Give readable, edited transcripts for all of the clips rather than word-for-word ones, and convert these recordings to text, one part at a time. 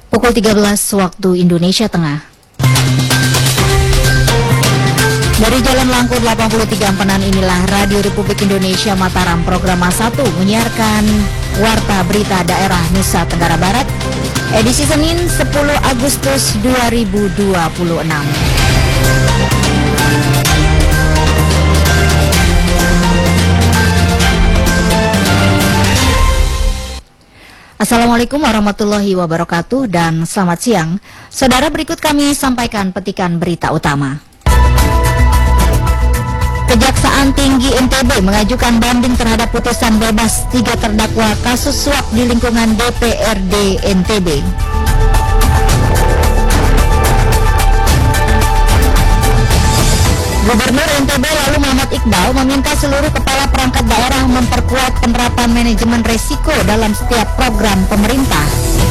Pukul 13 waktu Indonesia Tengah. Dari Jalan Langkur 83 Ampenan inilah Radio Republik Indonesia Mataram Program 1 menyiarkan Warta Berita Daerah Nusa Tenggara Barat, edisi Senin 10 Agustus 2026. Assalamualaikum warahmatullahi wabarakatuh dan selamat siang. Saudara, berikut kami sampaikan petikan berita utama. Kejaksaan Tinggi NTB mengajukan banding terhadap putusan bebas 3 terdakwa kasus suap di lingkungan DPRD NTB. Gubernur NTB lalu Muhammad Iqbal meminta seluruh kepala perangkat daerah memperkuat penerapan manajemen risiko dalam setiap program pemerintah.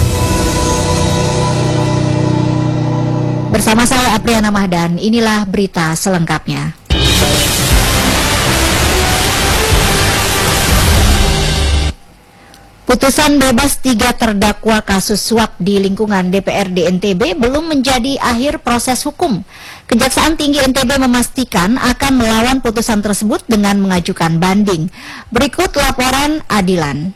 Bersama saya Apriana Mahdan, inilah berita selengkapnya. Putusan bebas 3 terdakwa kasus suap di lingkungan DPRD NTB belum menjadi akhir proses hukum. Kejaksaan Tinggi NTB memastikan akan melawan putusan tersebut dengan mengajukan banding. Berikut laporan Adilan.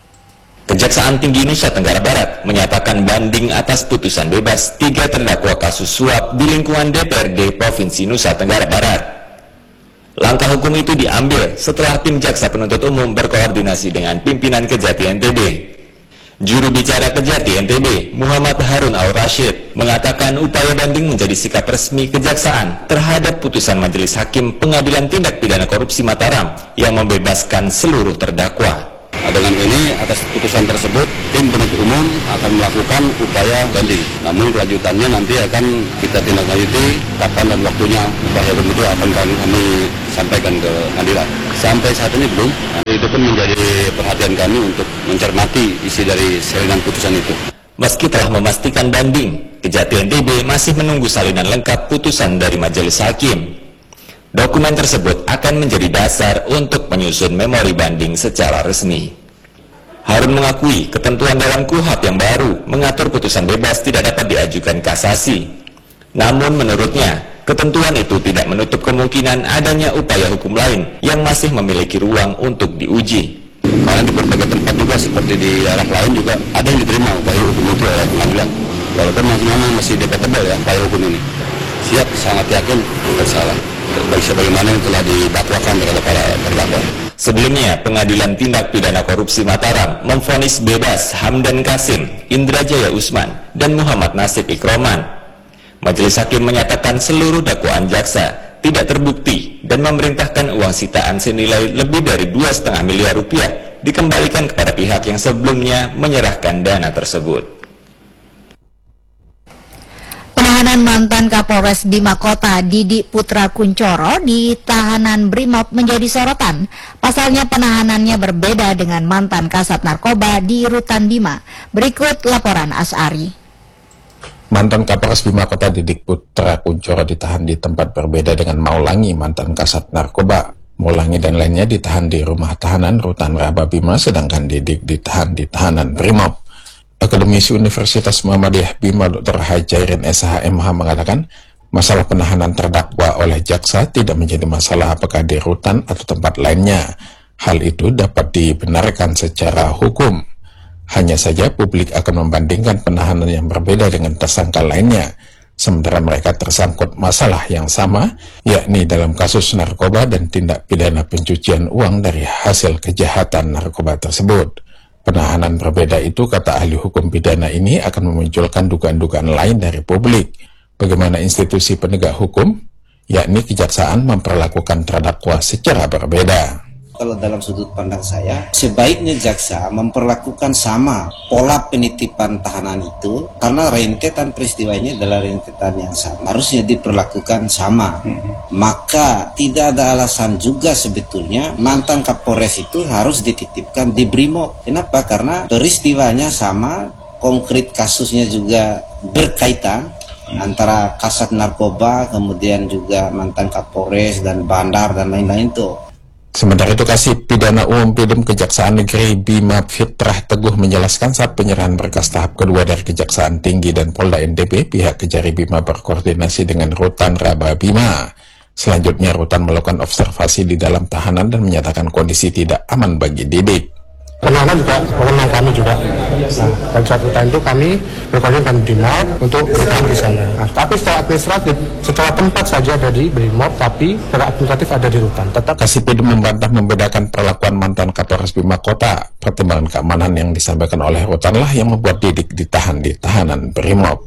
Kejaksaan Tinggi Nusa Tenggara Barat menyatakan banding atas putusan bebas 3 terdakwa kasus suap di lingkungan DPRD Provinsi Nusa Tenggara Barat. Langkah hukum itu diambil setelah tim jaksa penuntut umum berkoordinasi dengan pimpinan Kejati NTB. Juru bicara Kejati NTB, Muhammad Harun Al-Rashid, mengatakan upaya banding menjadi sikap resmi kejaksaan terhadap putusan Majelis Hakim Pengadilan Tindak Pidana Korupsi Mataram yang membebaskan seluruh terdakwa. Dengan ini, atas putusan tersebut, tim penuntut umum akan melakukan upaya banding. Namun kelanjutannya nanti akan kita tindak lanjuti kapan dan waktunya upaya banding itu akan kami sampaikan ke pengadilan. Sampai saat ini belum. Nanti itu pun menjadi perhatian kami untuk mencermati isi dari salinan putusan itu. Meski telah memastikan banding, Kejati NTB masih menunggu salinan lengkap putusan dari Majelis Hakim. Dokumen tersebut akan menjadi dasar untuk menyusun memori banding secara resmi. Harun mengakui ketentuan dalam KUHP yang baru mengatur putusan bebas tidak dapat diajukan kasasi. Namun menurutnya, ketentuan itu tidak menutup kemungkinan adanya upaya hukum lain yang masih memiliki ruang untuk diuji. Karena di berbagai tempat juga seperti di daerah lain juga ada yang diterima upaya hukum itu oleh pengadilan. Walaupun masih debatable ya upaya hukum ini. Siap, sangat yakin bersalah. Sebagaimana yang telah didakwakan kepada para terdakwa. Sebelumnya, Pengadilan Tindak Pidana Korupsi Mataram memvonis bebas Hamdan Kasim, Indra Jaya Usman, dan Muhammad Nasib Ikroman. Majelis Hakim menyatakan seluruh dakwaan jaksa tidak terbukti dan memerintahkan uang sitaan senilai lebih dari 2,5 miliar rupiah dikembalikan kepada pihak yang sebelumnya menyerahkan dana tersebut. Penahanan mantan Kapolres Bima Kota Didi Putra Kuncoro di tahanan Brimob menjadi sorotan. Pasalnya penahanannya berbeda dengan mantan Kasat Narkoba di Rutan Bima. Berikut laporan As'ari. Mantan Kapolres Bima Kota Didi Putra Kuncoro ditahan di tempat berbeda dengan Maulangi, mantan Kasat Narkoba. Maulangi dan lainnya ditahan di rumah tahanan Rutan Raba Bima, sedangkan Didik ditahan di tahanan Brimob. Akademisi Universitas Muhammadiyah Bima Dr. Hajairin SHMH mengatakan masalah penahanan terdakwa oleh jaksa tidak menjadi masalah apakah di rutan atau tempat lainnya. Hal itu dapat dibenarkan secara hukum. Hanya saja publik akan membandingkan penahanan yang berbeda dengan tersangka lainnya, sementara mereka tersangkut masalah yang sama, yakni dalam kasus narkoba dan tindak pidana pencucian uang dari hasil kejahatan narkoba tersebut. Penahanan berbeda itu, kata ahli hukum pidana ini, akan memunculkan dugaan-dugaan lain dari publik. Bagaimana institusi penegak hukum, yakni kejaksaan, memperlakukan terdakwa secara berbeda. Kalau dalam sudut pandang saya, sebaiknya jaksa memperlakukan sama pola penitipan tahanan itu, karena rentetan peristiwa ini adalah rentetan yang sama, harusnya diperlakukan sama. Maka tidak ada alasan juga sebetulnya mantan Kapolres itu harus dititipkan di Brimob. Kenapa? Karena peristiwanya sama, konkret kasusnya juga berkaitan antara Kasat Narkoba, kemudian juga mantan Kapolres dan Bandar dan lain-lain itu. Sementara itu, Kasih Pidana Umum Pidum Kejaksaan Negeri Bima Fitrah Teguh menjelaskan saat penyerahan berkas tahap kedua dari Kejaksaan Tinggi dan Polda NTB, pihak Kejari Bima berkoordinasi dengan Rutan Raba Bima. Selanjutnya, Rutan melakukan observasi di dalam tahanan dan menyatakan kondisi tidak aman bagi Didik. Penahanan juga wewenang kami juga. Nah, pada saat itu kami berkoordinasi dengan Brimob untuk bertahan di sana. Nah, tapi secara administratif, secara tempat saja ada di Brimob, tapi secara administratif ada di Rutan. Tetap Kasih Pidum membantah membedakan perlakuan mantan Kapolres Bima Kota. Pertimbangan keamanan yang disampaikan oleh Rutan lah yang membuat Didik ditahan di tahanan Brimob.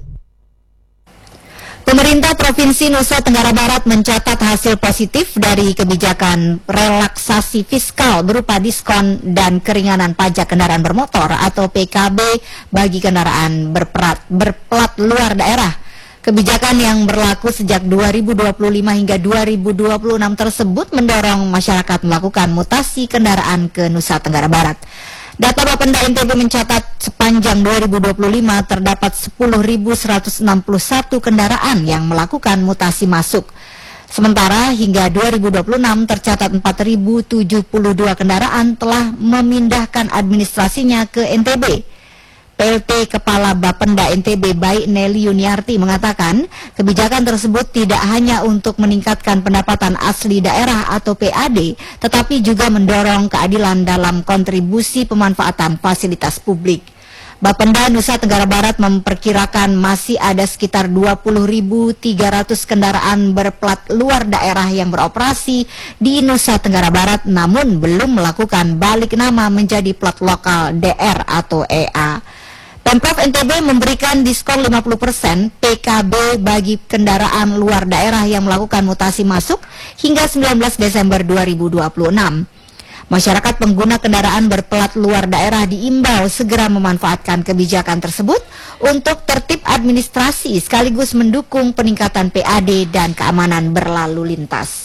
Pemerintah Provinsi Nusa Tenggara Barat mencatat hasil positif dari kebijakan relaksasi fiskal berupa diskon dan keringanan pajak kendaraan bermotor atau PKB bagi kendaraan berplat luar daerah. Kebijakan yang berlaku sejak 2025 hingga 2026 tersebut mendorong masyarakat melakukan mutasi kendaraan ke Nusa Tenggara Barat. Data Bapenda NTB mencatat sepanjang 2025 terdapat 10.161 kendaraan yang melakukan mutasi masuk. Sementara hingga 2026 tercatat 4.072 kendaraan telah memindahkan administrasinya ke NTB. PLT Kepala Bapenda NTB Baik Nelly Yuniarti mengatakan kebijakan tersebut tidak hanya untuk meningkatkan pendapatan asli daerah atau PAD, tetapi juga mendorong keadilan dalam kontribusi pemanfaatan fasilitas publik. Bapenda Nusa Tenggara Barat memperkirakan masih ada sekitar 20.300 kendaraan berplat luar daerah yang beroperasi di Nusa Tenggara Barat namun belum melakukan balik nama menjadi plat lokal DR atau EA. Pemprov NTB memberikan diskon 50% PKB bagi kendaraan luar daerah yang melakukan mutasi masuk hingga 19 Desember 2026. Masyarakat pengguna kendaraan berplat luar daerah diimbau segera memanfaatkan kebijakan tersebut untuk tertib administrasi sekaligus mendukung peningkatan PAD dan keamanan berlalu lintas.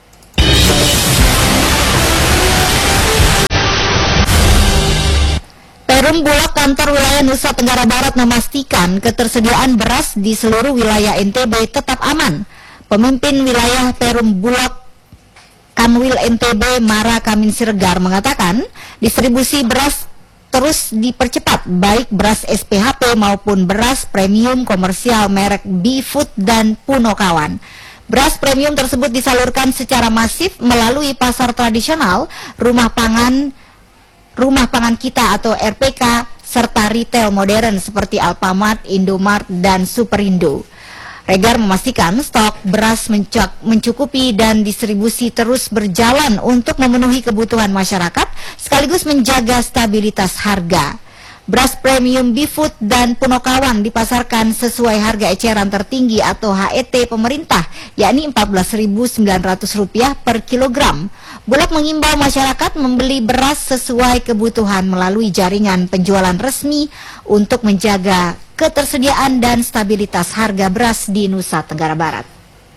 Perum Bulog Kantor Wilayah Nusa Tenggara Barat memastikan ketersediaan beras di seluruh wilayah NTB tetap aman. Pemimpin wilayah Perum Bulog Kanwil NTB Mara Kamin Siregar mengatakan distribusi beras terus dipercepat baik beras SPHP maupun beras premium komersial merek B-Food dan Punokawan. Beras premium tersebut disalurkan secara masif melalui pasar tradisional, rumah pangan kita atau RPK, serta retail modern seperti Alfamart, Indomart, dan Superindo. Regar memastikan stok beras mencukupi dan distribusi terus berjalan untuk memenuhi kebutuhan masyarakat sekaligus menjaga stabilitas harga. Beras premium B-Food dan Punokawan dipasarkan sesuai harga eceran tertinggi atau HET pemerintah, yakni Rp14.900 per kilogram. Bulog mengimbau masyarakat membeli beras sesuai kebutuhan melalui jaringan penjualan resmi untuk menjaga ketersediaan dan stabilitas harga beras di Nusa Tenggara Barat.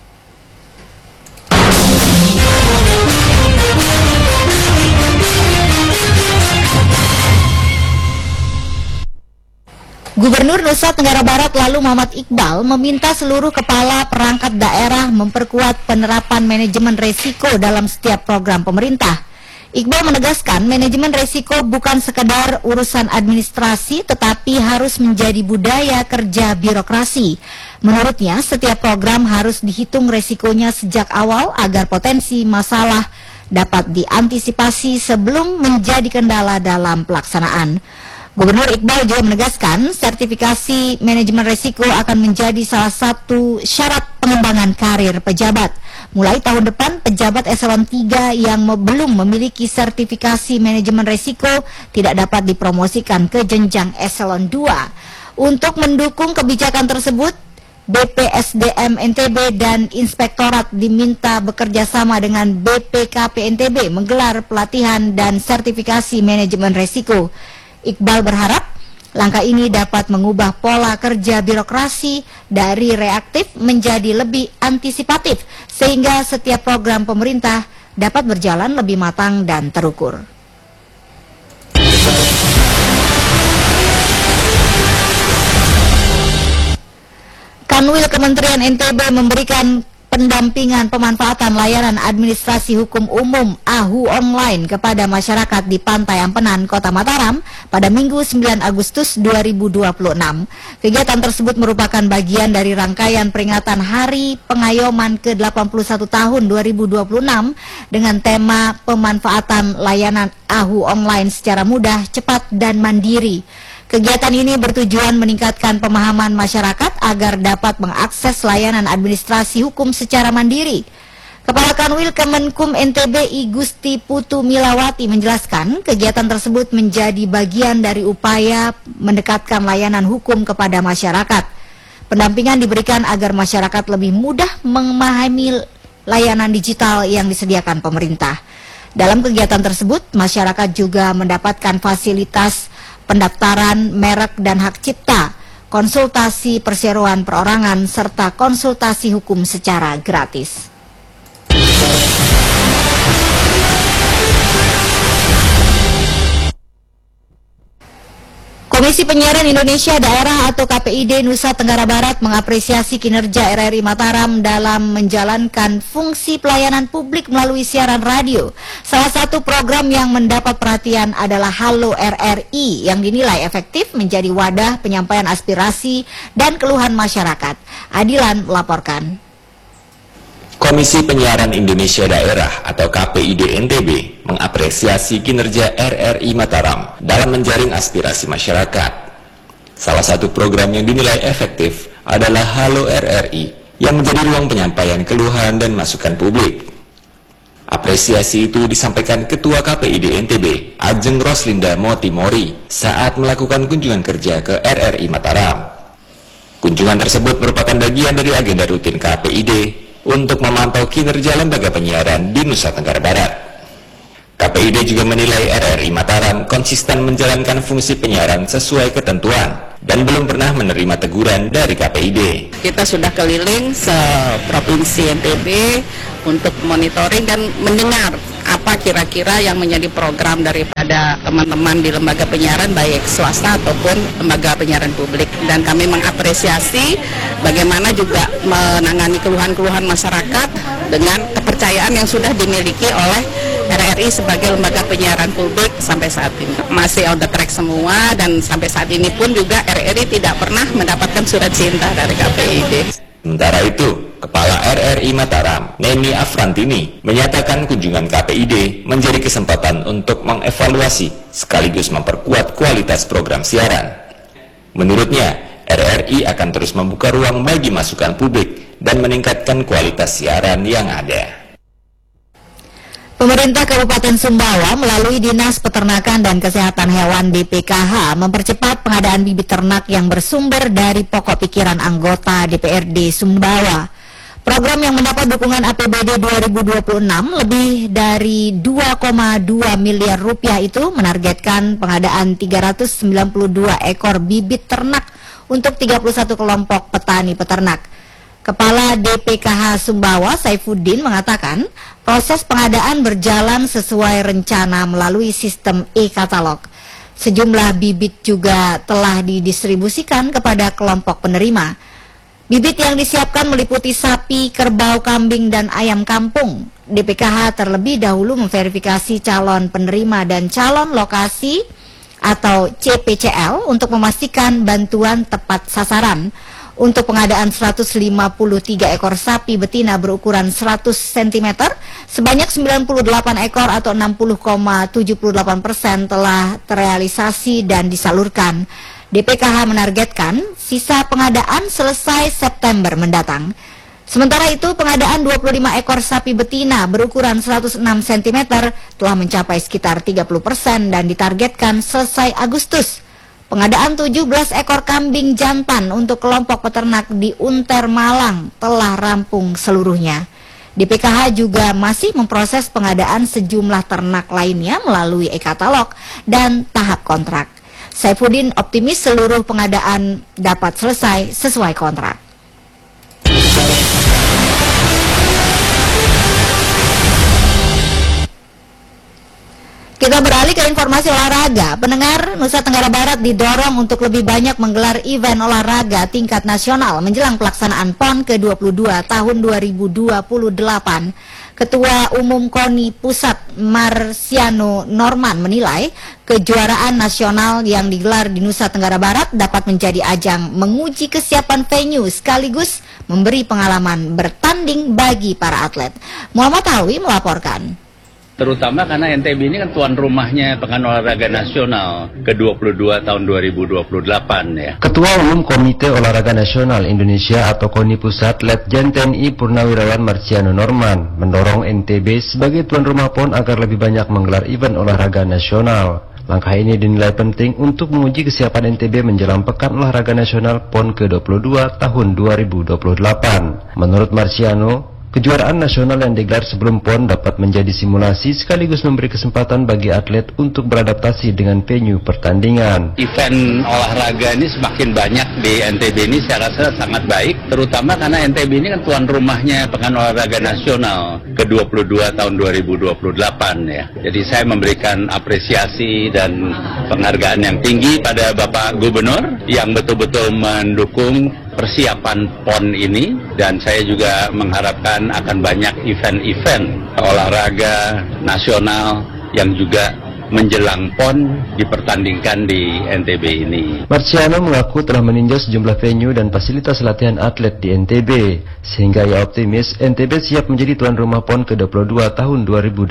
Gubernur Nusa Tenggara Barat lalu Muhammad Iqbal meminta seluruh kepala perangkat daerah memperkuat penerapan manajemen resiko dalam setiap program pemerintah. Iqbal menegaskan manajemen resiko bukan sekedar urusan administrasi tetapi harus menjadi budaya kerja birokrasi. Menurutnya setiap program harus dihitung resikonya sejak awal agar potensi masalah dapat diantisipasi sebelum menjadi kendala dalam pelaksanaan. Gubernur Iqbal juga menegaskan sertifikasi manajemen risiko akan menjadi salah satu syarat pengembangan karir pejabat. Mulai tahun depan, pejabat eselon 3 yang belum memiliki sertifikasi manajemen risiko tidak dapat dipromosikan ke jenjang eselon 2. Untuk mendukung kebijakan tersebut, BPSDM NTB dan Inspektorat diminta bekerja sama dengan BPKP NTB menggelar pelatihan dan sertifikasi manajemen risiko. Iqbal berharap langkah ini dapat mengubah pola kerja birokrasi dari reaktif menjadi lebih antisipatif sehingga setiap program pemerintah dapat berjalan lebih matang dan terukur. Kanwil Kementerian NTB memberikan pendampingan pemanfaatan layanan administrasi hukum umum AHU online kepada masyarakat di Pantai Ampenan, Kota Mataram pada Minggu 9 Agustus 2026. Kegiatan tersebut merupakan bagian dari rangkaian peringatan Hari Pengayoman ke-81 tahun 2026 dengan tema pemanfaatan layanan AHU online secara mudah, cepat, dan mandiri. Kegiatan ini bertujuan meningkatkan pemahaman masyarakat agar dapat mengakses layanan administrasi hukum secara mandiri. Kepala Kanwil Kemenkum NTB I Gusti Putu Milawati menjelaskan kegiatan tersebut menjadi bagian dari upaya mendekatkan layanan hukum kepada masyarakat. Pendampingan diberikan agar masyarakat lebih mudah memahami layanan digital yang disediakan pemerintah. Dalam kegiatan tersebut, masyarakat juga mendapatkan fasilitas pendaftaran merek dan hak cipta, konsultasi perseroan perorangan, serta konsultasi hukum secara gratis. Komisi Penyiaran Indonesia Daerah atau KPID Nusa Tenggara Barat mengapresiasi kinerja RRI Mataram dalam menjalankan fungsi pelayanan publik melalui siaran radio. Salah satu program yang mendapat perhatian adalah Halo RRI yang dinilai efektif menjadi wadah penyampaian aspirasi dan keluhan masyarakat. Adilan melaporkan. Komisi Penyiaran Indonesia Daerah atau KPID NTB mengapresiasi kinerja RRI Mataram dalam menjaring aspirasi masyarakat. Salah satu program yang dinilai efektif adalah Halo RRI yang menjadi ruang penyampaian keluhan dan masukan publik. Apresiasi itu disampaikan Ketua KPID NTB, Ajeng Roslinda Motimori, saat melakukan kunjungan kerja ke RRI Mataram. Kunjungan tersebut merupakan bagian dari agenda rutin KPID untuk memantau kinerja lembaga penyiaran di Nusa Tenggara Barat. KPID juga menilai RRI Mataram konsisten menjalankan fungsi penyiaran sesuai ketentuan dan belum pernah menerima teguran dari KPID. Kita sudah keliling se-provinsi NTB untuk monitoring dan mendengar apa kira-kira yang menjadi program daripada teman-teman di lembaga penyiaran baik swasta ataupun lembaga penyiaran publik, dan kami mengapresiasi bagaimana juga menangani keluhan-keluhan masyarakat dengan kepercayaan yang sudah dimiliki oleh RRI sebagai lembaga penyiaran publik sampai saat ini. Masih on the track semua, dan sampai saat ini pun juga RRI tidak pernah mendapatkan surat cinta dari KPID. Sementara itu, Kepala RRI Mataram, Neni Afrantini, menyatakan kunjungan KPID menjadi kesempatan untuk mengevaluasi sekaligus memperkuat kualitas program siaran. Menurutnya, RRI akan terus membuka ruang bagi masukan publik dan meningkatkan kualitas siaran yang ada. Pemerintah Kabupaten Sumbawa melalui Dinas Peternakan dan Kesehatan Hewan DPKH mempercepat pengadaan bibit ternak yang bersumber dari pokok pikiran anggota DPRD Sumbawa. Program yang mendapat dukungan APBD 2026 lebih dari 2,2 miliar rupiah itu menargetkan pengadaan 392 ekor bibit ternak untuk 31 kelompok petani peternak. Kepala DPKH Sumbawa Saifuddin mengatakan proses pengadaan berjalan sesuai rencana melalui sistem e-katalog. Sejumlah bibit juga telah didistribusikan kepada kelompok penerima. Bibit yang disiapkan meliputi sapi, kerbau, kambing, dan ayam kampung. DPKH terlebih dahulu memverifikasi calon penerima dan calon lokasi atau CPCL untuk memastikan bantuan tepat sasaran. Untuk pengadaan 153 ekor sapi betina berukuran 100 cm, sebanyak 98 ekor atau 60,78% telah terrealisasi dan disalurkan. DPKH menargetkan sisa pengadaan selesai September mendatang. Sementara itu, pengadaan 25 ekor sapi betina berukuran 106 cm telah mencapai sekitar 30% dan ditargetkan selesai Agustus. Pengadaan 17 ekor kambing jantan untuk kelompok peternak di Unter Malang telah rampung seluruhnya. DPKH juga masih memproses pengadaan sejumlah ternak lainnya melalui e-katalog dan tahap kontrak. Saifuddin optimis seluruh pengadaan dapat selesai sesuai kontrak. Kita beralih ke informasi olahraga. Pendengar, Nusa Tenggara Barat didorong untuk lebih banyak menggelar event olahraga tingkat nasional menjelang pelaksanaan PON ke-22 tahun 2028. Ketua Umum KONI Pusat Marciano Norman menilai kejuaraan nasional yang digelar di Nusa Tenggara Barat dapat menjadi ajang menguji kesiapan venue sekaligus memberi pengalaman bertanding bagi para atlet. Muhammad Alwi melaporkan. Terutama karena NTB ini kan tuan rumahnya Pekan Olahraga Nasional ke-22 tahun 2028 ya. Ketua Umum Komite Olahraga Nasional Indonesia atau KONI Pusat Letjen TNI Purnawirawan Marciano Norman mendorong NTB sebagai tuan rumah PON agar lebih banyak menggelar event olahraga nasional. Langkah ini dinilai penting untuk menguji kesiapan NTB menjelang Pekan Olahraga Nasional PON ke-22 tahun 2028. Menurut Marciano, kejuaraan nasional yang digelar sebelum PON dapat menjadi simulasi sekaligus memberi kesempatan bagi atlet untuk beradaptasi dengan venue pertandingan. Event olahraga ini semakin banyak di NTB ini saya rasa sangat baik, terutama karena NTB ini kan tuan rumahnya Pekan Olahraga Nasional ke-22 tahun 2028 ya. Jadi saya memberikan apresiasi dan penghargaan yang tinggi pada Bapak Gubernur yang betul-betul mendukung persiapan PON ini, dan saya juga mengharapkan akan banyak event-event olahraga nasional yang juga menjelang PON dipertandingkan di NTB ini. Marciano mengaku telah meninjau sejumlah venue dan fasilitas latihan atlet di NTB, sehingga ia optimis NTB siap menjadi tuan rumah PON ke-22 tahun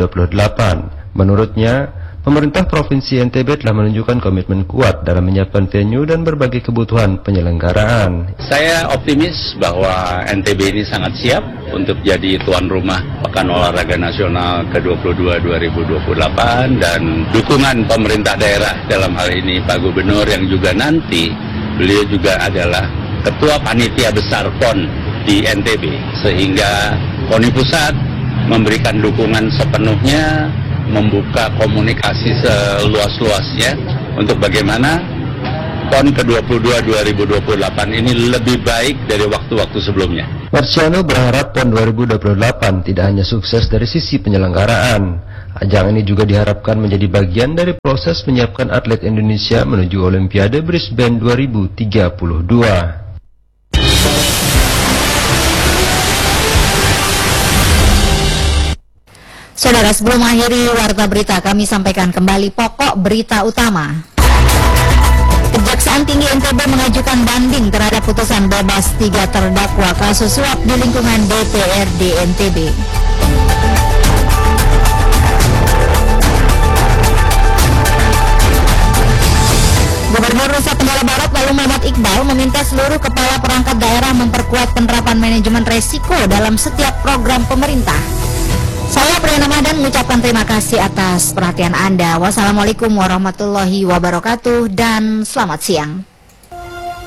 2028. Menurutnya, pemerintah Provinsi NTB telah menunjukkan komitmen kuat dalam menyiapkan venue dan berbagai kebutuhan penyelenggaraan. Saya optimis bahwa NTB ini sangat siap untuk jadi tuan rumah Pekan Olahraga Nasional ke-22 2028 dan dukungan pemerintah daerah dalam hal ini Pak Gubernur yang juga nanti beliau juga adalah Ketua Panitia Besar PON di NTB, sehingga KONI Pusat memberikan dukungan sepenuhnya, membuka komunikasi seluas-luasnya untuk bagaimana PON ke-22 2028 ini lebih baik dari waktu-waktu sebelumnya. Marciano berharap PON 2028 tidak hanya sukses dari sisi penyelenggaraan. Ajang ini juga diharapkan menjadi bagian dari proses menyiapkan atlet Indonesia menuju Olimpiade Brisbane 2032. Saudara, sebelum mengakhiri warta berita, kami sampaikan kembali pokok berita utama. Kejaksaan Tinggi NTB mengajukan banding terhadap putusan bebas 3 terdakwa kasus suap di lingkungan DPRD NTB. Gubernur Nusa Tenggara Barat lalu Muhammad Iqbal meminta seluruh kepala perangkat daerah memperkuat penerapan manajemen resiko dalam setiap program pemerintah. Saya Priyana Madan mengucapkan terima kasih atas perhatian Anda. Wassalamualaikum warahmatullahi wabarakatuh dan selamat siang.